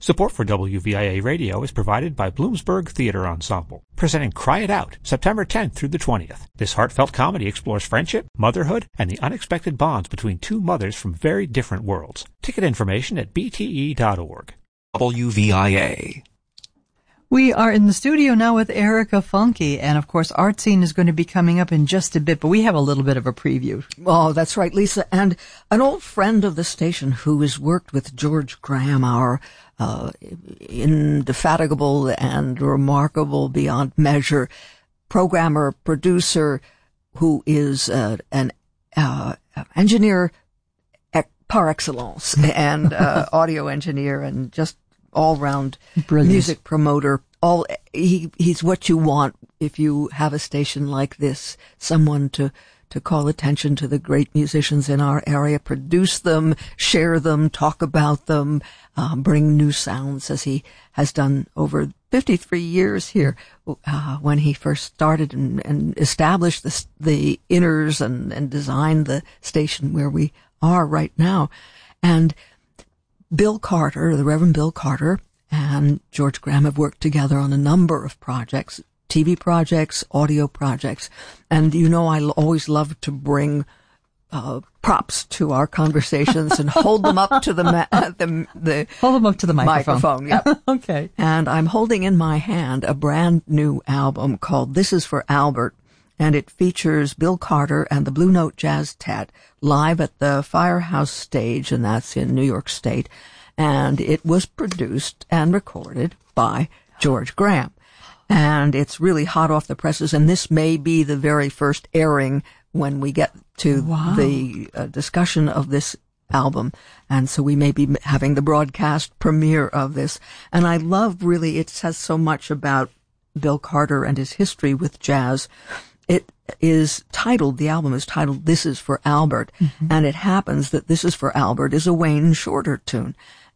Support for WVIA Radio is provided by Bloomsburg Theater Ensemble, presenting Cry It Out, September 10th through the 20th. This heartfelt comedy explores friendship, motherhood, and the unexpected bonds between two mothers from very different worlds. Ticket information at bte.org. WVIA. We are in the studio now with Erica Funke, and of course Art Scene is going to be coming up in just a bit, but we have a little bit of a preview. Oh, that's right, Lisa. And an old friend of the station who has worked with George Graham, our indefatigable and remarkable beyond measure programmer, producer, who is an engineer par excellence and audio engineer and just all-round music promoter. He's what you want if you have a station like this, someone to call attention to the great musicians in our area, produce them, share them, talk about them, bring new sounds, as he has done over 53 years here, when he first started and established the inners and designed the station where we are right now. And Bill Carter, the Reverend Bill Carter, and George Graham have worked together on a number of projects, TV projects, audio projects. And you know, I always love to bring props to our conversations and hold them up to hold them up to the microphone. Yeah. Okay. And I'm holding in my hand a brand new album called This Is for Albert, and it features Bill Carter and the Blue Note Jazz Tet live at the Firehouse Stage, and that's in New York State. And it was produced and recorded by George Graham. And it's really hot off the presses, and this may be the very first airing when we get to the discussion of this album. And so we may be having the broadcast premiere of this. And I love, really, it says so much about Bill Carter and his history with jazz. It is titled, the album is titled This Is for Albert, and it happens that This Is for Albert is a Wayne Shorter tune.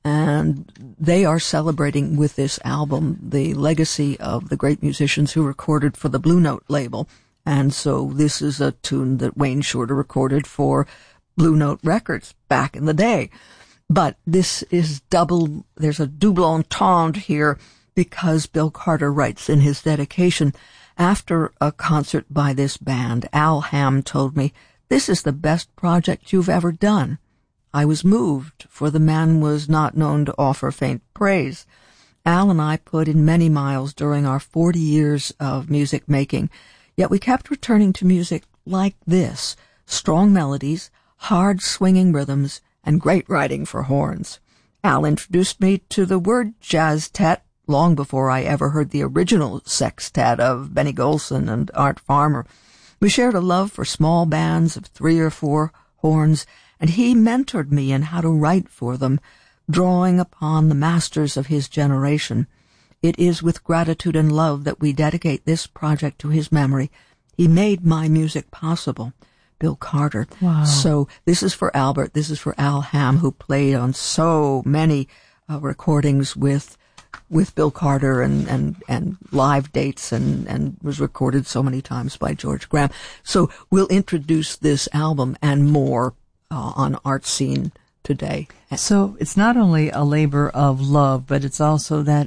And they are celebrating with this album the legacy of the great musicians who recorded for the Blue Note label. And so this is a tune that Wayne Shorter recorded for Blue Note Records back in the day. But this is there's a double entendre here, because Bill Carter writes in his dedication, after a concert by this band, Al Hamm told me, "This is the best project you've ever done." I was moved, for the man was not known to offer faint praise. Al and I put in many miles during our 40 years of music making, yet we kept returning to music like this, strong melodies, hard swinging rhythms, and great writing for horns. Al introduced me to the word jazz-tet long before I ever heard the original sextet of Benny Golson and Art Farmer. We shared a love for small bands of 3 or 4 horns, and he mentored me in how to write for them, drawing upon the masters of his generation. It is with gratitude and love that we dedicate this project to his memory. He made my music possible. Bill Carter. Wow. So this is for Albert. This is for Al Hamm, who played on so many recordings with Bill Carter and live dates and was recorded so many times by George Graham. So we'll introduce this album and more on Art Scene today. So it's not only a labor of love, but it's also that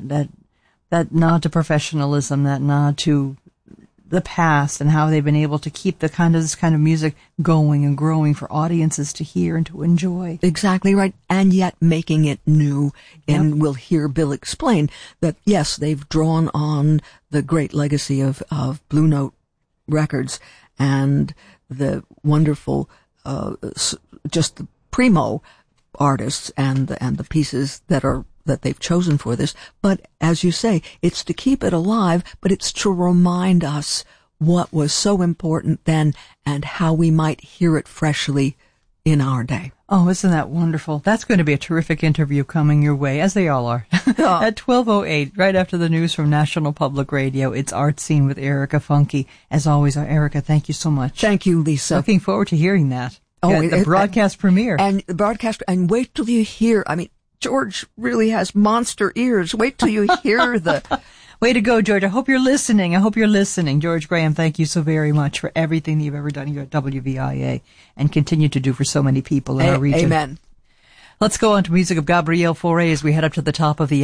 nod to professionalism, that nod to the past and how they've been able to keep this kind of music going and growing for audiences to hear and to enjoy. Exactly right. And yet making it new. And we'll hear Bill explain that, yes, they've drawn on the great legacy of Blue Note Records and the wonderful, just the primo artists and the pieces that they've chosen for this. But as you say, it's to keep it alive, but it's to remind us what was so important then and how we might hear it freshly in our day. Oh, isn't that wonderful? That's going to be a terrific interview coming your way, as they all are. At 12:08, right after the news from National Public Radio, it's Art Scene with Erica Funke. As always, Erica, thank you so much. Thank you, Lisa. Looking forward to hearing that. The broadcast premiere. And the broadcast, and wait till you hear, George really has monster ears. Wait till you hear the... Way to go, George. I hope you're listening. George Graham, thank you so very much for everything that you've ever done here at WVIA and continue to do for so many people in our region. Amen. Let's go on to music of Gabriel Fauré as we head up to the top of the